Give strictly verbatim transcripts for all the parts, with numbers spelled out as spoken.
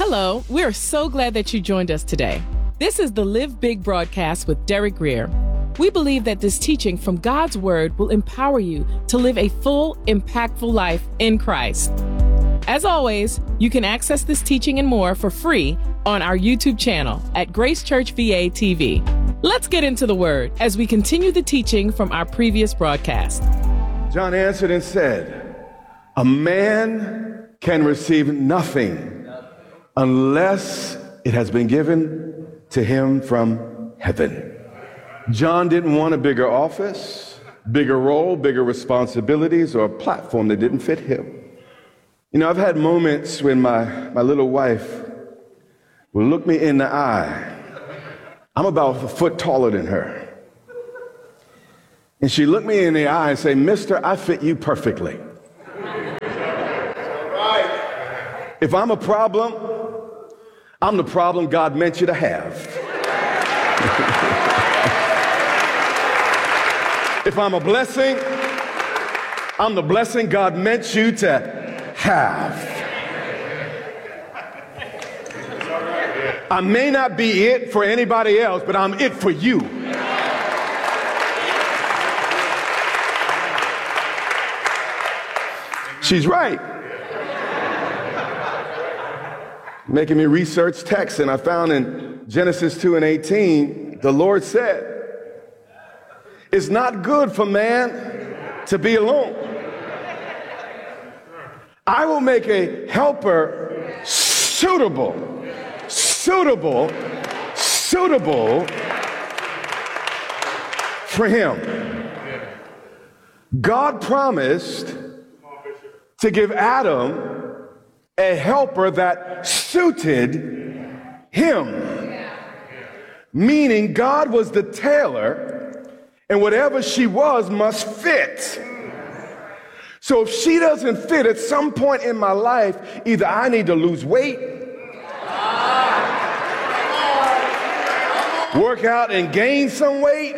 Hello, we're so glad that you joined us today. This is the Live Big broadcast with Derek Greer. We believe that this teaching from God's Word will empower you to live a full, impactful life in Christ. As always, you can access this teaching and more for free on our YouTube channel at Grace Church V A T V. Let's get into the Word as we continue the teaching from our previous broadcast. John answered and said, "A man can receive nothing unless it has been given to him from heaven." John didn't want a bigger office, bigger role, bigger responsibilities, or a platform that didn't fit him. You know, I've had moments when my, my little wife will look me in the eye. I'm about a foot taller than her. And she looked me in the eye and say, "Mister, I fit you perfectly." If I'm a problem, I'm the problem God meant you to have. If I'm a blessing, I'm the blessing God meant you to have. I may not be it for anybody else, but I'm it for you. She's right. Making me research text, and I found in Genesis two and eighteen, the Lord said, "It's not good for man to be alone. I will make a helper suitable, suitable, suitable for him." God promised to give Adam a helper that suited him. Meaning God was the tailor, and whatever she was must fit. So if she doesn't fit at some point in my life, either I need to lose weight, work out and gain some weight,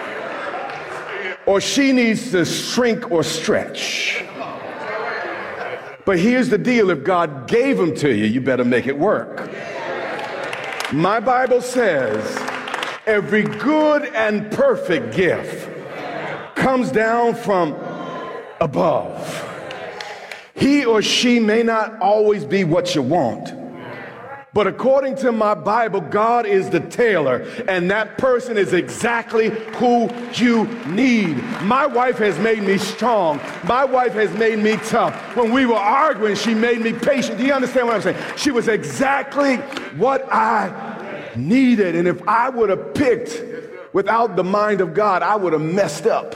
or she needs to shrink or stretch. But here's the deal: if God gave them to you, you better make it work. My Bible says every good and perfect gift comes down from above. He or she may not always be what you want, but according to my Bible, God is the tailor, and that person is exactly who you need. My wife has made me strong. My wife has made me tough. When we were arguing, she made me patient. Do you understand what I'm saying? She was exactly what I needed. And if I would have picked without the mind of God, I would have messed up.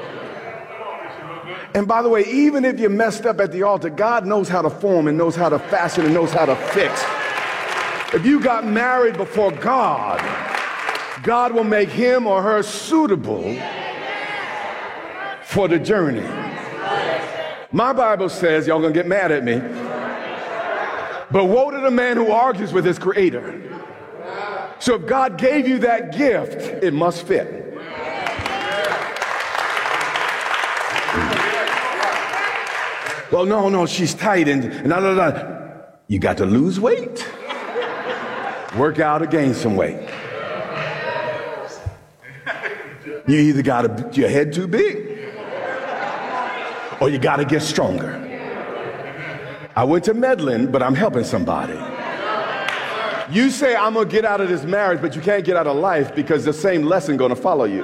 And by the way, even if you messed up at the altar, God knows how to form and knows how to fashion and knows how to fix. If you got married before God, God will make him or her suitable for the journey. My Bible says, y'all gonna get mad at me, but woe to the man who argues with his creator. So if God gave you that gift, it must fit. Well, no, no, she's tight and, and no, no, no. You got to lose weight, work out or gain some weight. You either got to, your head too big, or you got to get stronger. I went to Medlin, but I'm helping somebody. You say, "I'm going to get out of this marriage," but you can't get out of life because the same lesson going to follow you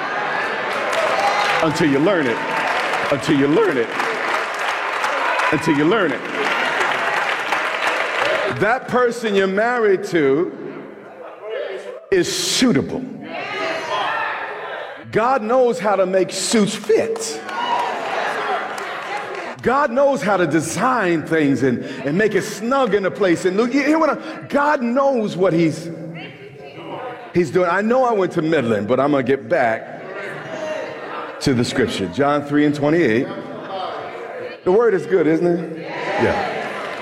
until you learn it, until you learn it. Until you learn it. That person you're married to is suitable. God knows how to make suits fit. God knows how to design things and, and make it snug in a place. And look, you hear what I, God knows what he's, he's doing. I know I went to Midland, but I'm going to get back to the scripture. John three and twenty-eight. The word is good, isn't it? Yeah.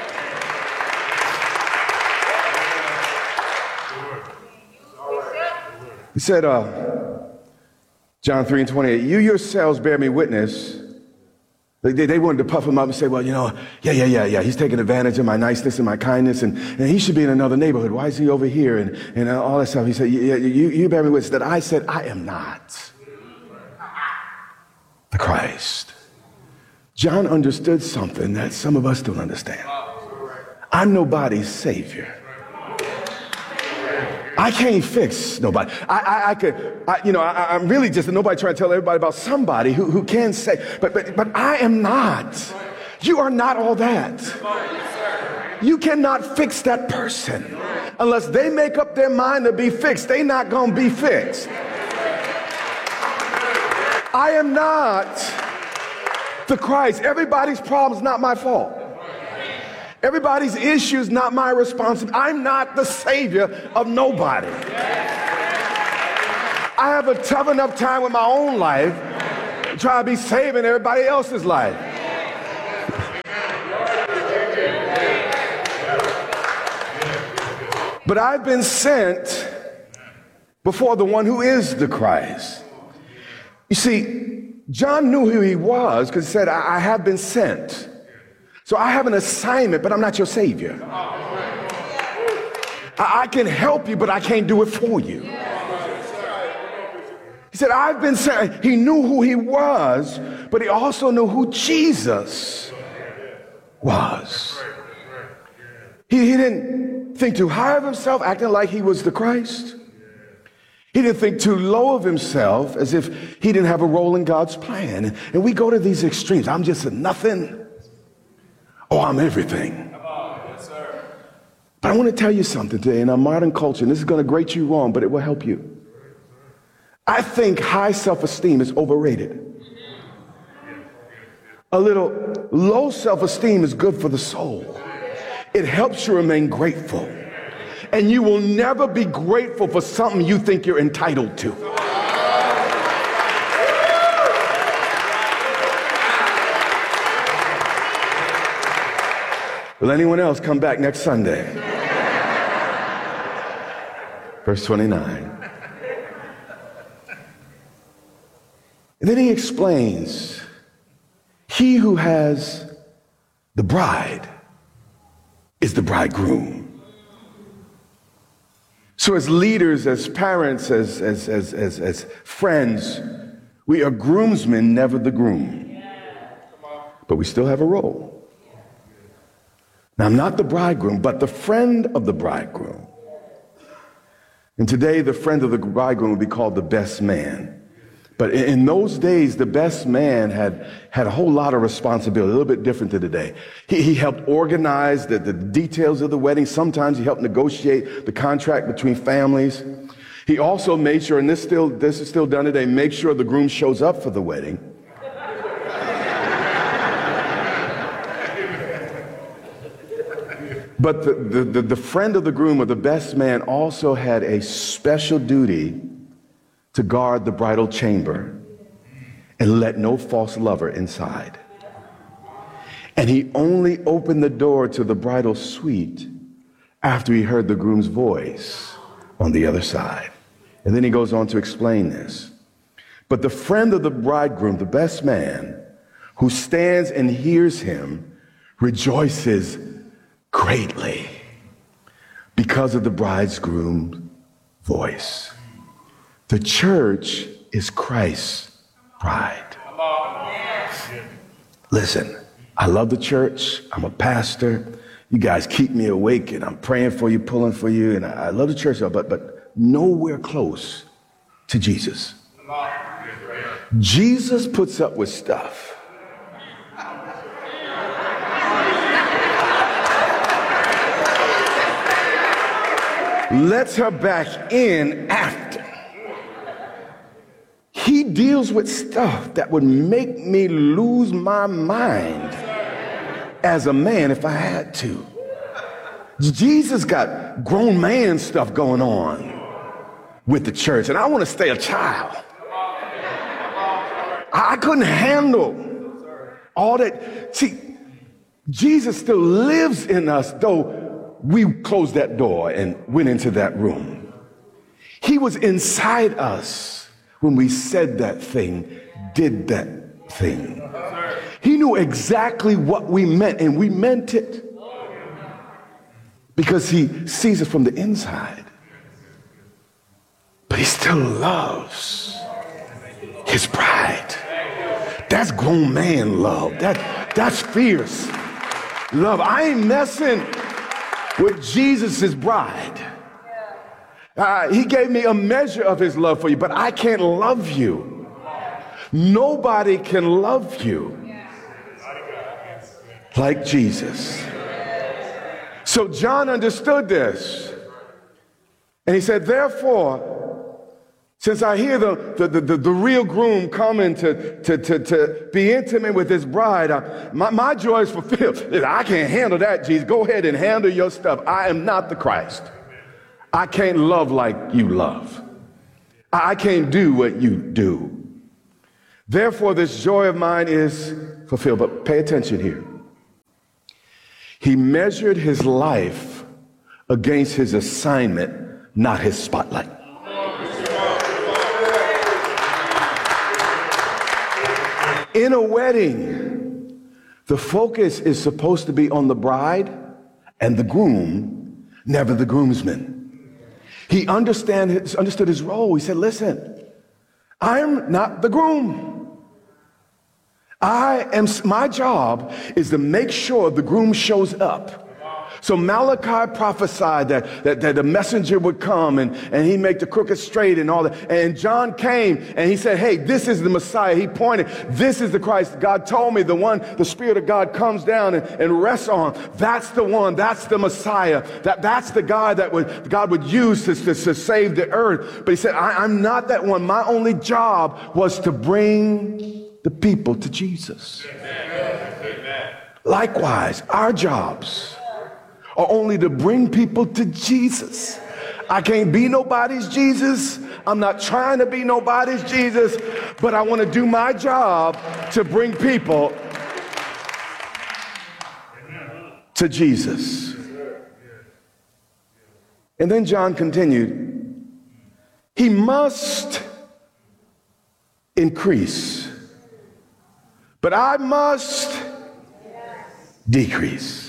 He said, uh, John three and twenty-eight, "You yourselves bear me witness They, they wanted to puff him up and say, well, you know, yeah, yeah, yeah, yeah, he's taking advantage of my niceness and my kindness, and, and he should be in another neighborhood. Why is he over here? And, and all that stuff. He said, yeah, you, you bear me witness that I said, I am not the Christ. John understood something that some of us don't understand. I'm nobody's savior. I can't fix nobody. I, I, I could, I, you know, I, I'm really just a nobody trying to tell everybody about somebody who, who can say, but, but, but I am not. You are not all that. You cannot fix that person unless they make up their mind to be fixed. They're not going to be fixed. I am not the Christ. Everybody's problem is not my fault. Everybody's issue is not my responsibility. I'm not the savior of nobody. I have a tough enough time with my own life to try to be saving everybody else's life. But I've been sent before the one who is the Christ. You see, John knew who he was because he said, I, I have been sent. So I have an assignment, but I'm not your savior. I, I can help you, but I can't do it for you. He said, I've been sent. He knew who he was, but he also knew who Jesus was. He, he didn't think too high of himself, acting like he was the Christ. He didn't think too low of himself, as if he didn't have a role in God's plan. And we go to these extremes. I'm just a nothing. Oh, I'm everything. But I want to tell you something today in our modern culture, and this is going to grate you wrong, but it will help you. I think high self-esteem is overrated. A little low self-esteem is good for the soul. It helps you remain grateful. And you will never be grateful for something you think you're entitled to. Will anyone else come back next Sunday? Verse twenty-nine. And then he explains, he who has the bride is the bridegroom. So as leaders, as parents, as, as, as, as, as friends, we are groomsmen, never the groom. But we still have a role. Now, I'm not the bridegroom, but the friend of the bridegroom. And today, the friend of the bridegroom would be called the best man. But in those days, the best man had, had a whole lot of responsibility, a little bit different to today. He, he helped organize the, the details of the wedding. Sometimes he helped negotiate the contract between families. He also made sure, and this, still, this is still done today, make sure the groom shows up for the wedding. But the, the, the, the friend of the groom, or the best man, also had a special duty to guard the bridal chamber and let no false lover inside. And he only opened the door to the bridal suite after he heard the groom's voice on the other side. And then he goes on to explain this. But the friend of the bridegroom, the best man, who stands and hears him, rejoices greatly because of the bridegroom's voice. The church is Christ's bride. Listen, I love the church. I'm a pastor. You guys keep me awake, and I'm praying for you, pulling for you, and I love the church, but but nowhere close to Jesus. Jesus puts up with stuff. Lets her back in after. He deals with stuff that would make me lose my mind as a man if I had to. Jesus got grown man stuff going on with the church, and I want to stay a child. I couldn't handle all that. See, Jesus still lives in us, though we closed that door and went into that room. He was inside us when we said that thing, did that thing. He knew exactly what we meant, and we meant it. Because he sees it from the inside. But he still loves his bride. That's grown man love. That, that's fierce love. I ain't messing with Jesus' bride. Uh, he gave me a measure of his love for you, but I can't love you. Nobody can love you like Jesus. So John understood this. And he said, therefore, since I hear the, the, the, the, the real groom coming to, to, to, to be intimate with his bride, I, my, my joy is fulfilled. I can't handle that, Jesus. Go ahead and handle your stuff. I am not the Christ. I can't love like you love. I can't do what you do. Therefore, this joy of mine is fulfilled. But pay attention here. He measured his life against his assignment, not his spotlight. In a wedding, the focus is supposed to be on the bride and the groom, never the groomsman. He understand his, understood his role. He said, listen, I'm not the groom. I am, my job is to make sure the groom shows up. So Malachi prophesied that, that, that the messenger would come and, and he'd make the crooked straight and all that. And John came and he said, hey, this is the Messiah. He pointed, this is the Christ. God told me the one, the Spirit of God comes down and, and rests on. That's the one. That's the Messiah. That, that's the guy that would, God would use to, to, to save the earth. But he said, I, I'm not that one. My only job was to bring the people to Jesus. Amen. Likewise, our jobs are only to bring people to Jesus. I can't be nobody's Jesus. I'm not trying to be nobody's Jesus, but I want to do my job to bring people to Jesus. And then John continued, he must increase, but I must decrease.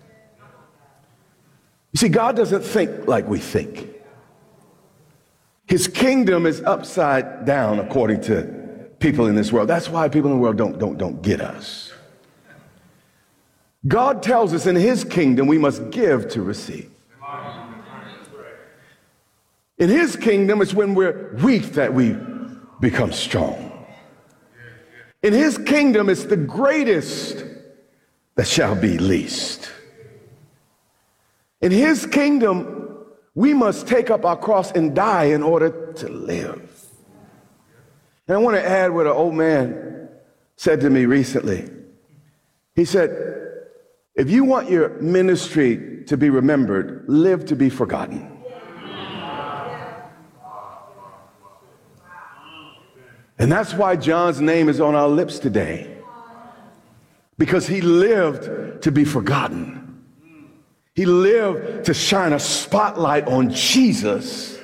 You see, God doesn't think like we think. His kingdom is upside down according to people in this world. That's why people in the world don't, don't, don't get us. God tells us in his kingdom we must give to receive. In his kingdom, it's when we're weak that we become strong. In his kingdom, it's the greatest that shall be least. In his kingdom, we must take up our cross and die in order to live. And I want to add what an old man said to me recently. He said, if you want your ministry to be remembered, live to be forgotten. And that's why John's name is on our lips today. Because he lived to be forgotten. He lived to shine a spotlight on Jesus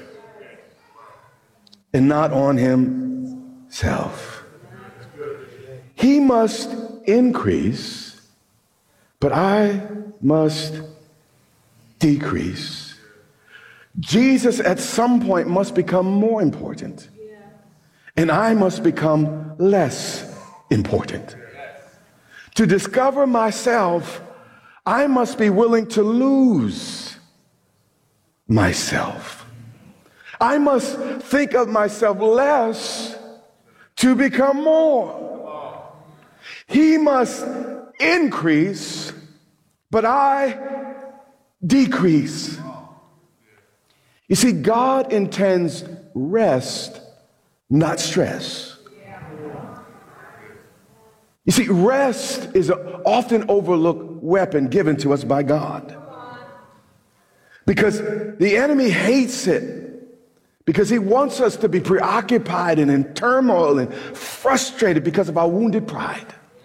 and not on himself. He must increase, but I must decrease. Jesus at some point must become more important, and I must become less important. To discover myself, I must be willing to lose myself. I must think of myself less to become more. He must increase, but I decrease. You see, God intends rest, not stress. You see, rest is an often overlooked weapon given to us by God. Because the enemy hates it. Because he wants us to be preoccupied and in turmoil and frustrated because of our wounded pride.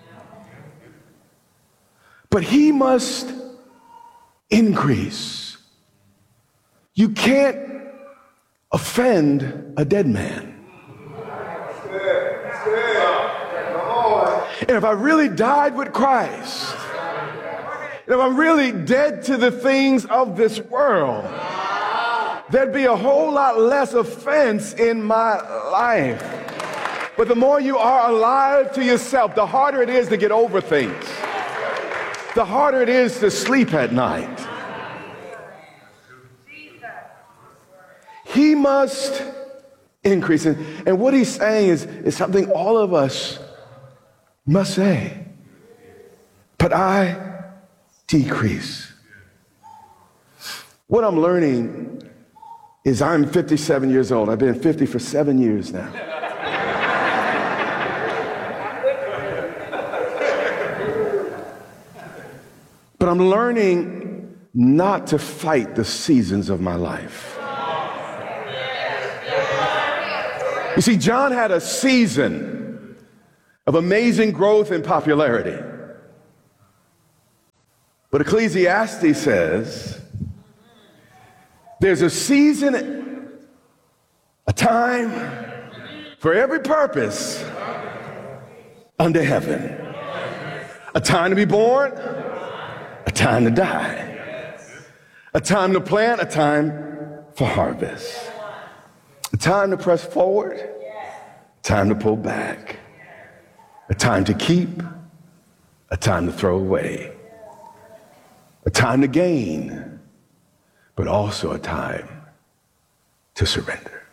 But he must increase. You can't offend a dead man. And if I really died with Christ, and if I'm really dead to the things of this world, there'd be a whole lot less offense in my life. But the more you are alive to yourself, the harder it is to get over things. The harder it is to sleep at night. He must increase. And, and what he's saying is, is something all of us must say. But I decrease. What I'm learning is I'm fifty-seven years old. I've been fifty for seven years now. But I'm learning not to fight the seasons of my life. You see, John had a season of amazing growth and popularity. But Ecclesiastes says there's a season, a time for every purpose under heaven. A time to be born, a time to die. A time to plant, a time for harvest. A time to press forward, a time to pull back. A time to keep, a time to throw away. A time to gain, but also a time to surrender.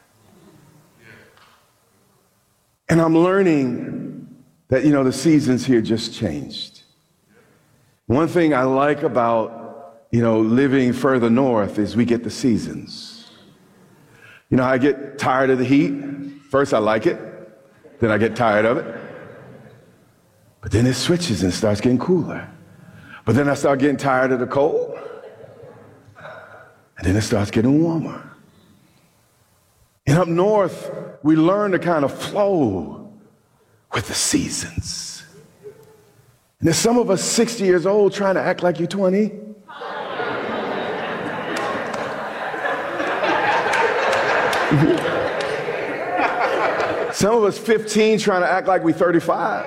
And I'm learning that, you know, the seasons here just changed. One thing I like about, you know, living further north is we get the seasons. You know, I get tired of the heat. First I like it, then I get tired of it. But then it switches and starts getting cooler. But then I start getting tired of the cold. And then it starts getting warmer. And up north, we learn to kind of flow with the seasons. And there's some of us sixty years old trying to act like you're twenty. Some of us fifteen trying to act like we're thirty-five.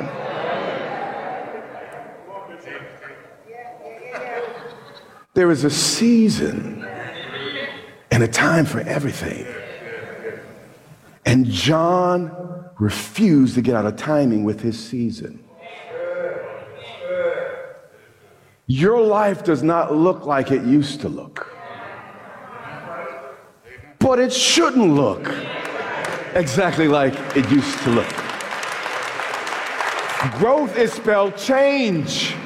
There is a season and a time for everything. And John refused to get out of timing with his season. Your life does not look like it used to look. But it shouldn't look exactly like it used to look. Growth is spelled change.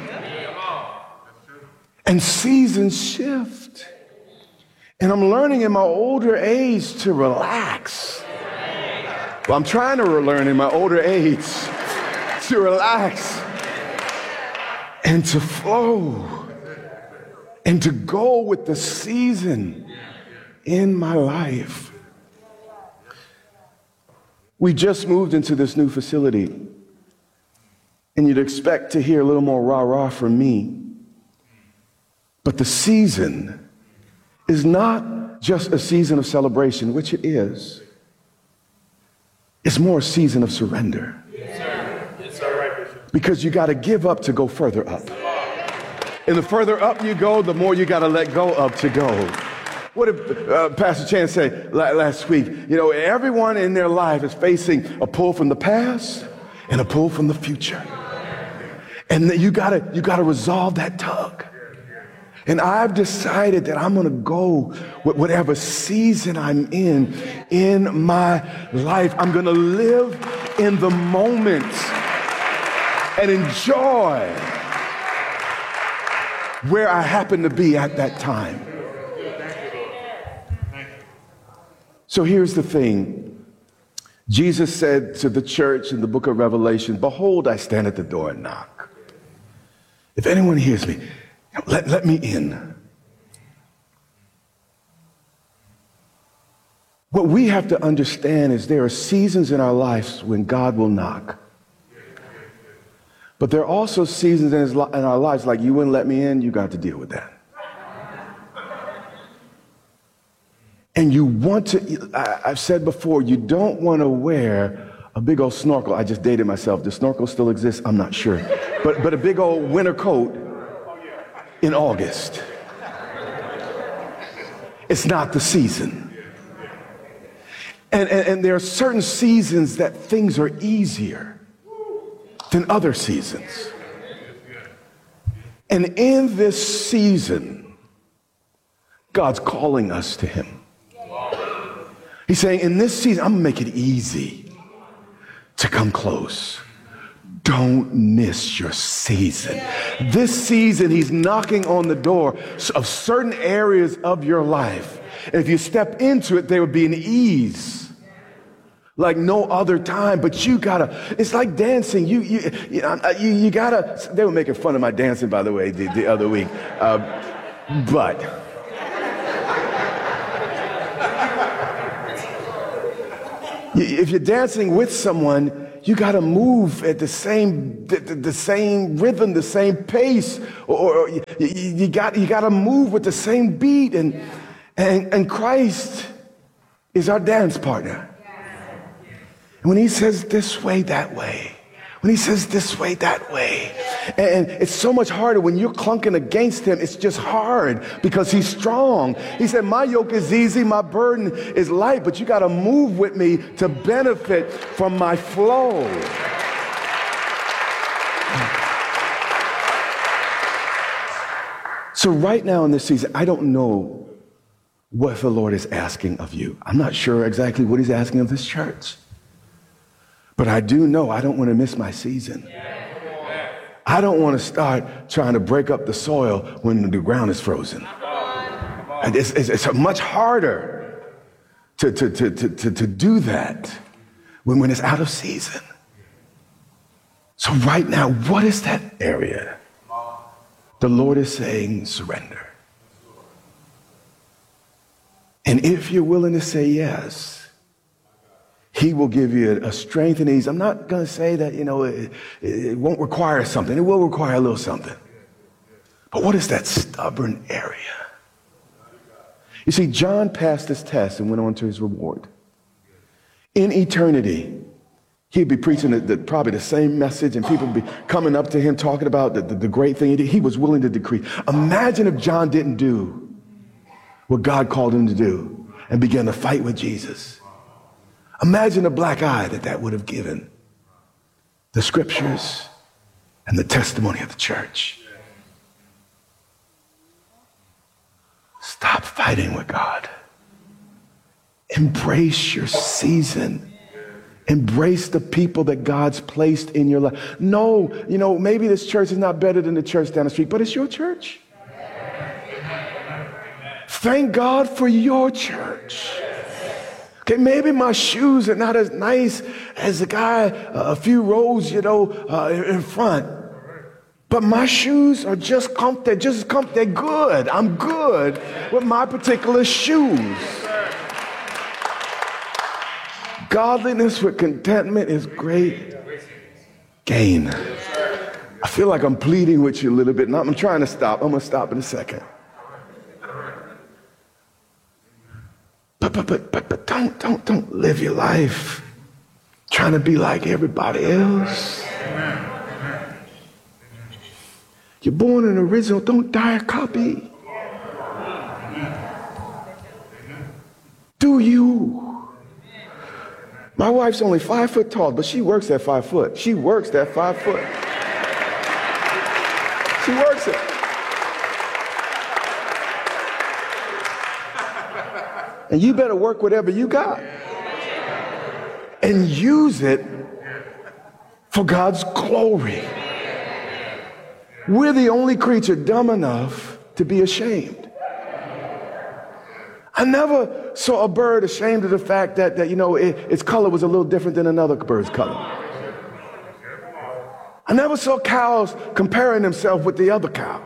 And seasons shift. And I'm learning in my older age to relax. Well, I'm trying to learn in my older age to relax and to flow and to go with the season in my life. We just moved into this new facility, and you'd expect to hear a little more rah-rah from me. But the season is not just a season of celebration, which it is. It's more a season of surrender. Yes, sir. Yes, sir. Because you got to give up to go further up. And the further up you go, the more you got to let go of to go. What did uh, Pastor Chan say last week? You know, everyone in their life is facing a pull from the past and a pull from the future. And you gotta, you gotta resolve that tug. And I've decided that I'm gonna go with whatever season I'm in, in my life. I'm gonna live in the moment and enjoy where I happen to be at that time. So here's the thing. Jesus said to the church in the book of Revelation, "Behold, I stand at the door and knock. If anyone hears me, let, let me in." What we have to understand is there are seasons in our lives when God will knock. But there are also seasons in, his, in our lives like, you wouldn't let me in, you got to deal with that. And you want to, I, I've said before, you don't want to wear a big old snorkel. I just dated myself. Does snorkel still exist? I'm not sure. But, but a big old winter coat in August. It's not the season. And, and, and there are certain seasons that things are easier than other seasons. And in this season, God's calling us to him. He's saying, in this season, I'm going to make it easy to come close. Don't miss your season. This season, he's knocking on the door of certain areas of your life. And if you step into it, there would be an ease like no other time. But you gotta, it's like dancing. You, you, you, know, you, you gotta, they were making fun of my dancing, by the way, the, the other week. Uh, but... If you're dancing with someone, you got to move at the same the, the same rhythm, the same pace, or, or you, you got you got to move with the same beat. And and and Christ is our dance partner. And when he says this way, that way, when he says this way, that way, and it's so much harder when you're clunking against him. It's just hard because he's strong. He said, my yoke is easy, my burden is light, but you got to move with me to benefit from my flow. So right now in this season, I don't know what the Lord is asking of you. I'm not sure exactly what he's asking of this church. But I do know I don't want to miss my season. I don't want to start trying to break up the soil when the ground is frozen. It's, it's, it's much harder to, to, to, to, to, to do that when, when it's out of season. So right now, what is that area? The Lord is saying, surrender. And if you're willing to say yes, he will give you a strength and ease. I'm not going to say that, you know, it, it won't require something. It will require a little something. But what is that stubborn area? You see, John passed his test and went on to his reward. In eternity, he'd be preaching the, the, probably the same message, and people would be coming up to him talking about the, the, the great thing he did. He was willing to decree. Imagine if John didn't do what God called him to do and began to fight with Jesus. Imagine the black eye that that would have given the scriptures and the testimony of the church. Stop fighting with God. Embrace your season. Embrace the people that God's placed in your life. No, you know, maybe this church is not better than the church down the street, but it's your church. Thank God for your church. Okay, maybe my shoes are not as nice as the guy uh, a few rows, you know, uh, in front. But my shoes are just comfy, they're just comfy, they're good. I'm good with my particular shoes. Godliness with contentment is great gain. I feel like I'm pleading with you a little bit, and I'm trying to stop. I'm going to stop in a second. But, but, but, but, but don't, don't, don't live your life trying to be like everybody else. You're born an original, don't die a copy. Do you? My wife's only five foot tall, but she works at five foot. She works at five foot. She works it. And you better work whatever you got and use it for God's glory. We're the only creature dumb enough to be ashamed. I never saw a bird ashamed of the fact that, that you know, it, its color was a little different than another bird's color. I never saw cows comparing themselves with the other cow.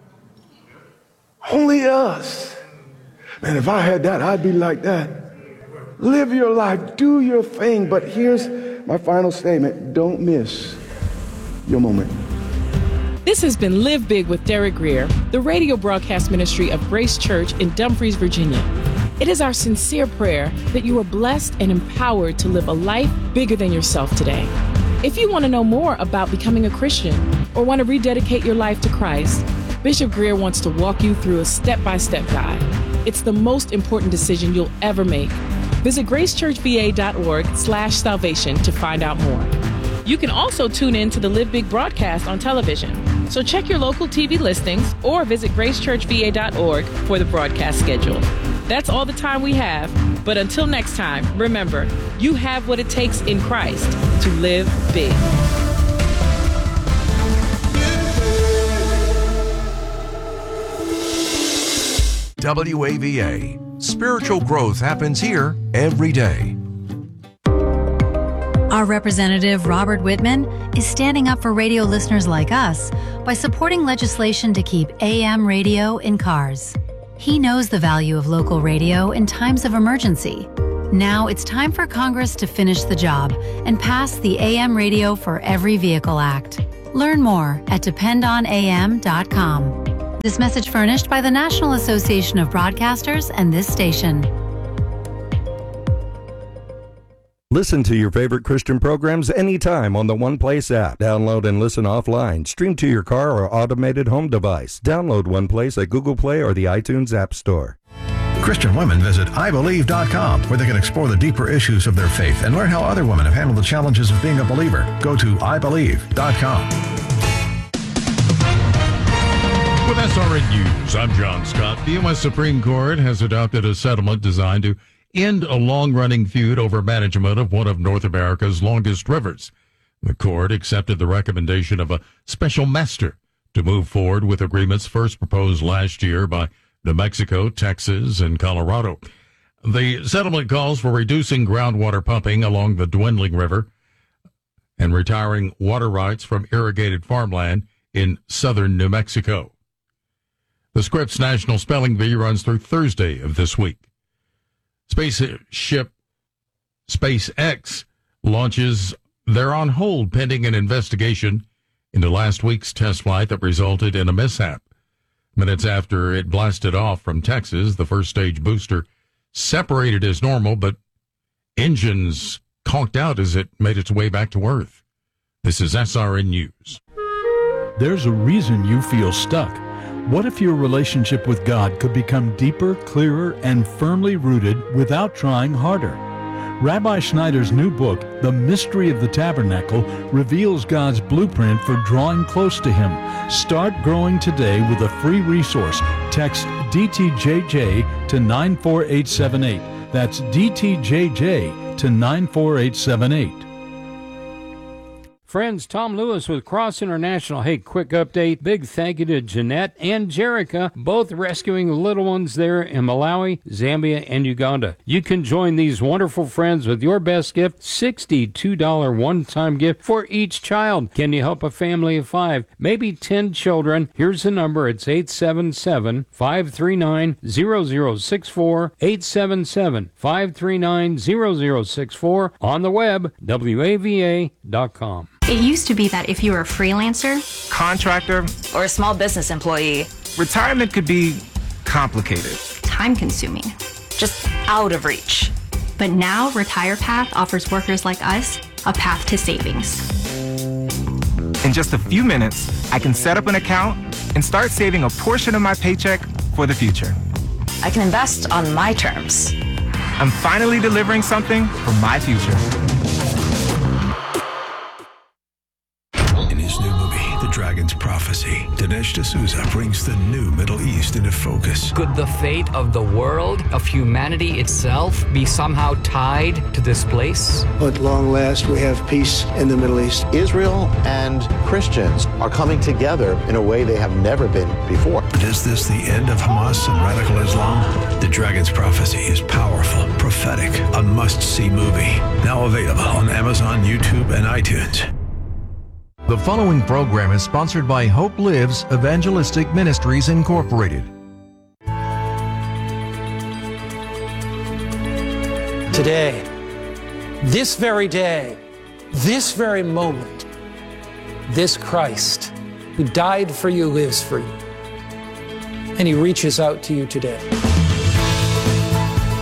Only us. Man, if I had that, I'd be like that. Live your life, do your thing. But here's my final statement. Don't miss your moment. This has been Live Big with Derek Grier, the radio broadcast ministry of Grace Church in Dumfries, Virginia. It is our sincere prayer that you are blessed and empowered to live a life bigger than yourself today. If you want to know more about becoming a Christian or want to rededicate your life to Christ, Bishop Greer wants to walk you through a step-by-step guide. It's the most important decision you'll ever make. Visit gracechurchva.org slash salvation to find out more. You can also tune in to the Live Big broadcast on television. So check your local T V listings or visit gracechurchva dot org for the broadcast schedule. That's all the time we have. But until next time, remember, you have what it takes in Christ to live big. W A V A. Spiritual growth happens here every day. Our representative, Robert Whitman, is standing up for radio listeners like us by supporting legislation to keep A M radio in cars. He knows the value of local radio in times of emergency. Now it's time for Congress to finish the job and pass the A M Radio for Every Vehicle Act. Learn more at depend on A M dot com. This message furnished by the National Association of Broadcasters and this station. Listen to your favorite Christian programs anytime on the One Place app. Download and listen offline. Stream to your car or automated home device. Download One Place at Google Play or the iTunes App Store. Christian women visit I believe dot com, where they can explore the deeper issues of their faith and learn how other women have handled the challenges of being a believer. Go to I believe dot com. With S R N News, I'm John Scott. The U S Supreme Court has adopted a settlement designed to end a long-running feud over management of one of North America's longest rivers. The court accepted the recommendation of a special master to move forward with agreements first proposed last year by New Mexico, Texas, and Colorado. The settlement calls for reducing groundwater pumping along the dwindling river and retiring water rights from irrigated farmland in southern New Mexico. The Scripps National Spelling Bee runs through Thursday of this week. Spaceship SpaceX launches. They're on hold pending an investigation into last week's test flight that resulted in a mishap. Minutes after it blasted off from Texas, the first stage booster separated as normal, but engines conked out as it made its way back to Earth. This is S R N News. There's a reason you feel stuck. What if your relationship with God could become deeper, clearer, and firmly rooted without trying harder? Rabbi Schneider's new book, The Mystery of the Tabernacle, reveals God's blueprint for drawing close to Him. Start growing today with a free resource. Text D T J J to nine four eight seven eight. That's D T J J to nine four eight seven eight. Friends, Tom Lewis with Cross International. Hey, quick update. Big thank you to Jeanette and Jerica, both rescuing little ones there in Malawi, Zambia, and Uganda. You can join these wonderful friends with your best gift, sixty-two dollars one-time gift for each child. Can you help a family of five, maybe ten children? Here's the number. It's eight seven seven, five three nine, zero zero six four, eight seven seven, five three nine, zero zero six four, on the web, W A V A dot com. It used to be that if you were a freelancer, contractor, or a small business employee, retirement could be complicated, time-consuming, just out of reach. But now RetirePath offers workers like us a path to savings. In just a few minutes, I can set up an account and start saving a portion of my paycheck for the future. I can invest on my terms. I'm finally delivering something for my future. Dragon's Prophecy, Dinesh D'Souza brings the new Middle East into focus. Could the fate of the world, of humanity itself, be somehow tied to this place? At long last, we have peace in the Middle East. Israel and Christians are coming together in a way they have never been before. But is this the end of Hamas and radical Islam? The Dragon's Prophecy is powerful, prophetic, a must-see movie. Now available on Amazon, YouTube, and iTunes. The following program is sponsored by Hope Lives Evangelistic Ministries, Incorporated. Today, this very day, this very moment, this Christ who died for you lives for you. And He reaches out to you today.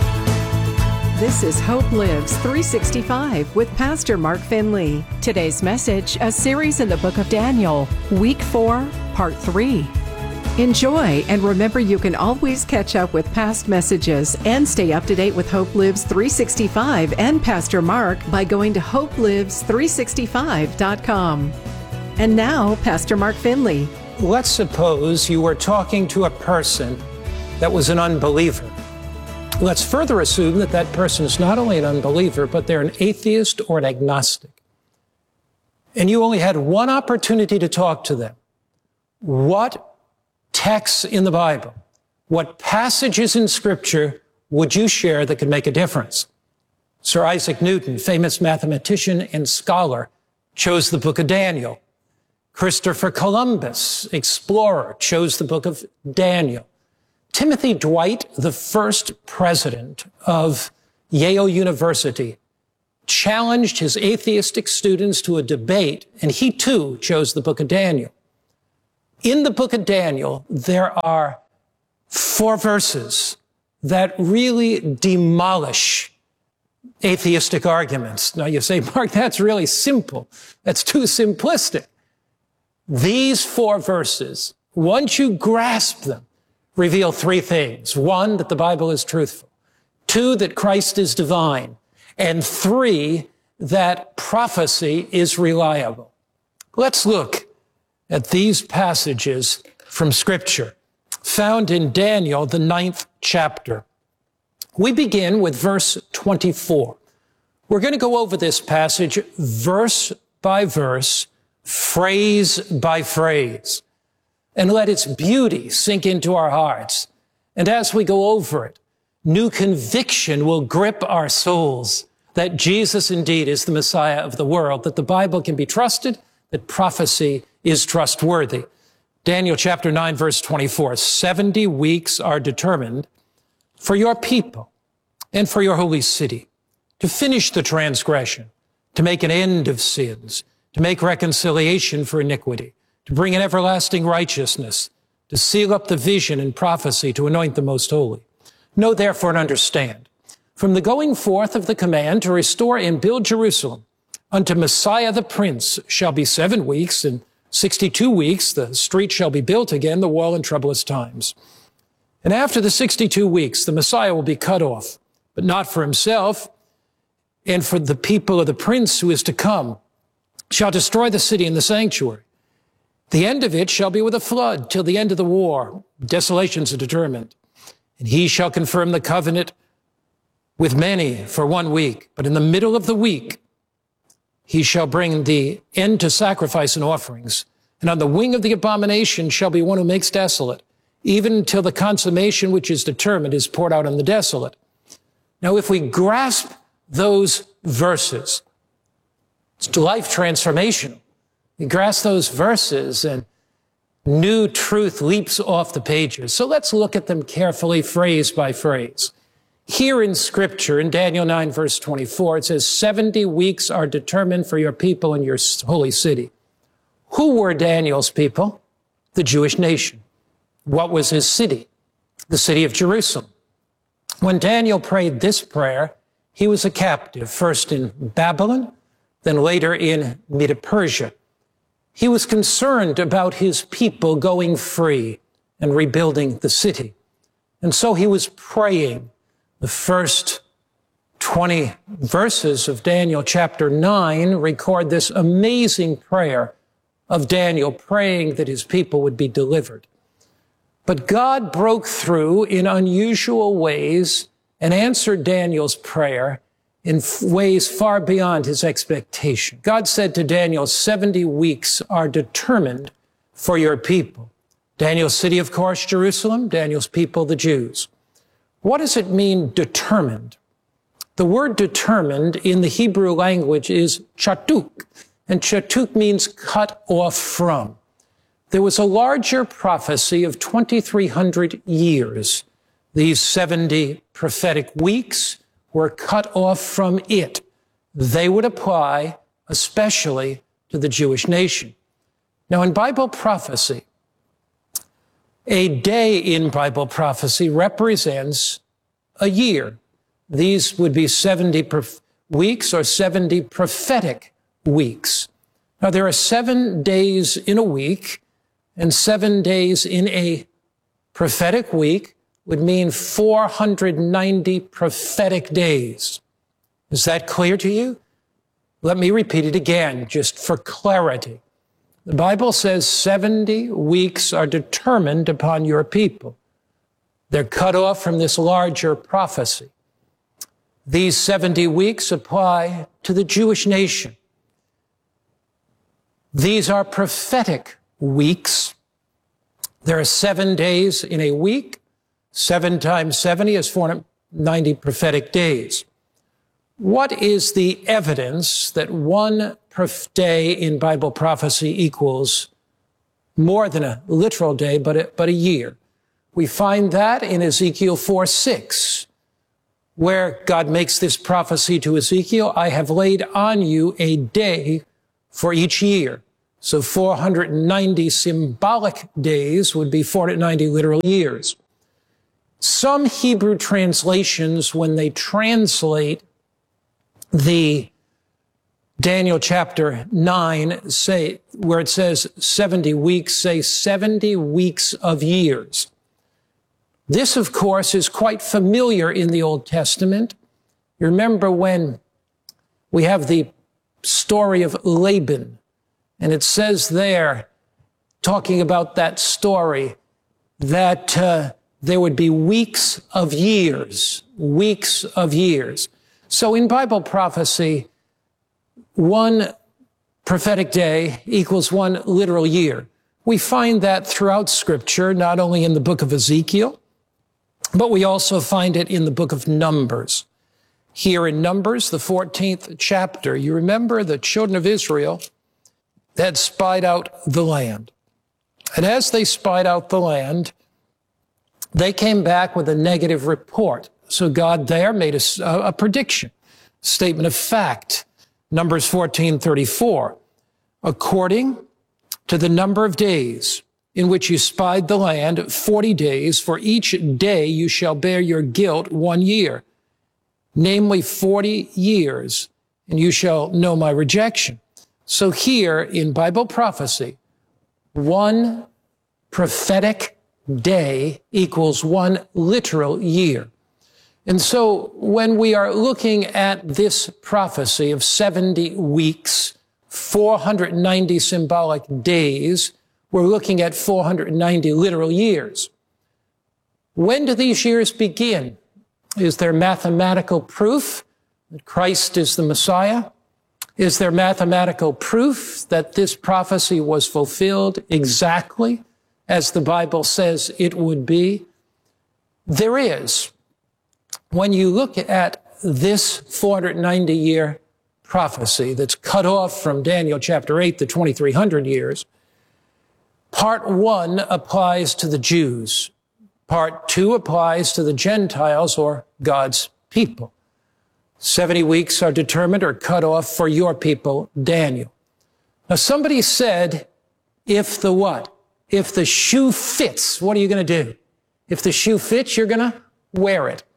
This is Hope Lives three sixty-five with Pastor Mark Finley. Today's message, a series in the book of Daniel, week four, part three. Enjoy, and remember you can always catch up with past messages and stay up to date with Hope Lives three sixty-five and Pastor Mark by going to hope lives three sixty-five dot com. And now, Pastor Mark Finley. Let's suppose you were talking to a person that was an unbeliever. Let's further assume that that person is not only an unbeliever, but they're an atheist or an agnostic. And you only had one opportunity to talk to them. What texts in the Bible, what passages in Scripture would you share that could make a difference? Sir Isaac Newton, famous mathematician and scholar, chose the book of Daniel. Christopher Columbus, explorer, chose the book of Daniel. Timothy Dwight, the first president of Yale University, challenged his atheistic students to a debate, and he too chose the book of Daniel. In the book of Daniel, there are four verses that really demolish atheistic arguments. Now you say, Mark, that's really simple. That's too simplistic. These four verses, once you grasp them, reveal three things. One, that the Bible is truthful. Two, that Christ is divine. And three, that prophecy is reliable. Let's look at these passages from Scripture found in Daniel, the ninth chapter. We begin with verse twenty-four. We're going to go over this passage verse by verse, phrase by phrase, and let its beauty sink into our hearts. And as we go over it, new conviction will grip our souls that Jesus indeed is the Messiah of the world, that the Bible can be trusted, that prophecy is trustworthy. Daniel chapter nine, verse twenty-four, seventy weeks are determined for your people and for your holy city to finish the transgression, to make an end of sins, to make reconciliation for iniquity, to bring an everlasting righteousness, to seal up the vision and prophecy, to anoint the most holy. Know therefore and understand, from the going forth of the command to restore and build Jerusalem unto Messiah the Prince shall be seven weeks, and sixty-two weeks the street shall be built again, the wall in troublous times. And after the sixty-two weeks, the Messiah will be cut off, but not for himself, and for the people of the Prince who is to come, shall destroy the city and the sanctuary. The end of it shall be with a flood till the end of the war. Desolations are determined. And he shall confirm the covenant with many for one week. But in the middle of the week, he shall bring the end to sacrifice and offerings. And on the wing of the abomination shall be one who makes desolate, even until the consummation which is determined is poured out on the desolate. Now, if we grasp those verses, it's life transformational. You grasp those verses and new truth leaps off the pages. So let's look at them carefully, phrase by phrase. Here in Scripture, in Daniel nine, verse twenty-four, it says, seventy weeks are determined for your people and your holy city. Who were Daniel's people? The Jewish nation. What was his city? The city of Jerusalem. When Daniel prayed this prayer, he was a captive, first in Babylon, then later in Medo-Persia. He was concerned about his people going free and rebuilding the city. And so he was praying. The first twenty verses of Daniel chapter nine record this amazing prayer of Daniel praying that his people would be delivered. But God broke through in unusual ways and answered Daniel's prayer in ways far beyond his expectation. God said to Daniel, seventy weeks are determined for your people. Daniel's city, of course, Jerusalem, Daniel's people, the Jews. What does it mean, determined? The word determined in the Hebrew language is chatuk, and chatuk means cut off from. There was a larger prophecy of twenty-three hundred years. These seventy prophetic weeks were cut off from it. They would apply especially to the Jewish nation. Now, in Bible prophecy, a day in Bible prophecy represents a year. These would be seventy prof- weeks or seventy prophetic weeks. Now, there are seven days in a week, and seven days in a prophetic week would mean four hundred ninety prophetic days. Is that clear to you? Let me repeat it again, just for clarity. The Bible says seventy weeks are determined upon your people. They're cut off from this larger prophecy. These seventy weeks apply to the Jewish nation. These are prophetic weeks. There are seven days in a week. Seven times seventy is four hundred ninety prophetic days. What is the evidence that one day in Bible prophecy equals more than a literal day, but a, but a year? We find that in Ezekiel four six, where God makes this prophecy to Ezekiel, I have laid on you a day for each year. So four hundred ninety symbolic days would be four hundred ninety literal years. Some Hebrew translations, when they translate the Daniel chapter nine, say, where it says seventy weeks, say seventy weeks of years. This, of course, is quite familiar in the Old Testament. You remember when we have the story of Laban, and it says there, talking about that story, that uh, there would be weeks of years, weeks of years. So in Bible prophecy, one prophetic day equals one literal year. We find that throughout Scripture, not only in the book of Ezekiel, but we also find it in the book of Numbers. Here in Numbers, the fourteenth chapter, you remember the children of Israel had spied out the land. And as they spied out the land, they came back with a negative report. So God there made a, a prediction, statement of fact. Numbers fourteen thirty-four. According to the number of days in which you spied the land, forty days, for each day you shall bear your guilt one year, namely forty years, and you shall know my rejection. So here in Bible prophecy, one prophetic day equals one literal year. And so when we are looking at this prophecy of seventy weeks, four hundred ninety symbolic days, we're looking at four hundred ninety literal years. When do these years begin? Is there mathematical proof that Christ is the Messiah? Is there mathematical proof that this prophecy was fulfilled exactly as the Bible says it would be? There is. When you look at this four hundred ninety year prophecy that's cut off from Daniel chapter eight, the twenty-three hundred years, part one applies to the Jews. Part two applies to the Gentiles or God's people. seventy weeks are determined or cut off for your people, Daniel. Now, somebody said, if the what? If the shoe fits, what are you going to do? If the shoe fits, you're going to wear it.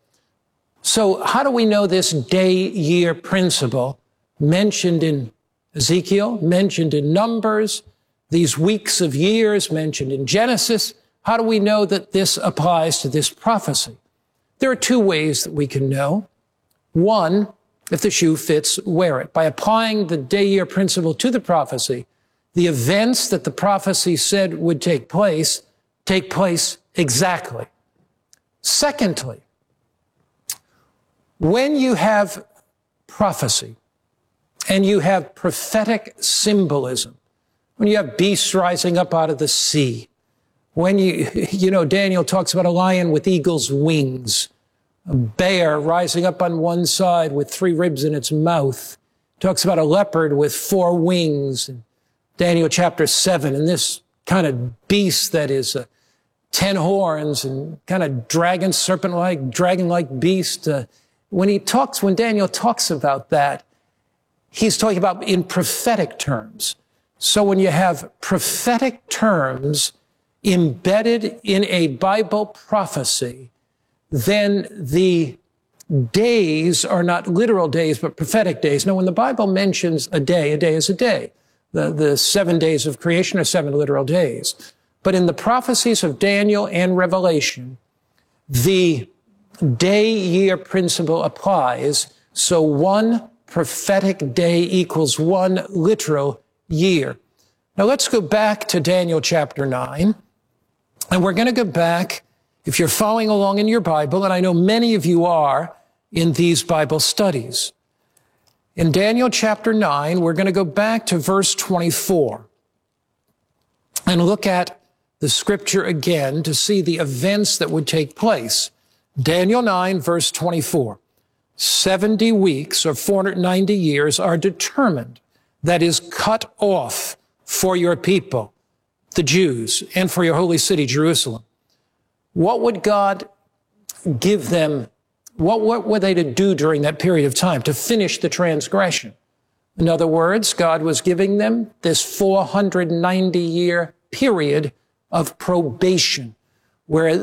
So how do we know this day-year principle mentioned in Ezekiel, mentioned in Numbers, these weeks of years mentioned in Genesis? How do we know that this applies to this prophecy? There are two ways that we can know. One, if the shoe fits, wear it. By applying the day-year principle to the prophecy, the events that the prophecy said would take place, take place exactly. Secondly, when you have prophecy and you have prophetic symbolism, when you have beasts rising up out of the sea, when you, you know, Daniel talks about a lion with eagle's wings, a bear rising up on one side with three ribs in its mouth, talks about a leopard with four wings, in Daniel chapter seven, and this kind of beast that is uh, ten horns and kind of dragon, serpent-like, dragon-like beast. Uh, when he talks, when Daniel talks about that, he's talking about in prophetic terms. So when you have prophetic terms embedded in a Bible prophecy, then the days are not literal days, but prophetic days. Now, when the Bible mentions a day, a day is a day. The, the seven days of creation are seven literal days. But in the prophecies of Daniel and Revelation, the day-year principle applies. So one prophetic day equals one literal year. Now let's go back to Daniel chapter nine. And we're going to go back, if you're following along in your Bible, and I know many of you are in these Bible studies. In Daniel chapter nine, we're going to go back to verse twenty-four and look at the scripture again to see the events that would take place. Daniel nine, verse twenty-four. seventy weeks, or four hundred ninety years, are determined, that is, cut off for your people, the Jews, and for your holy city, Jerusalem. What would God give them? What, what were they to do during that period of time? To finish the transgression. In other words, God was giving them this four hundred ninety year period of probation, where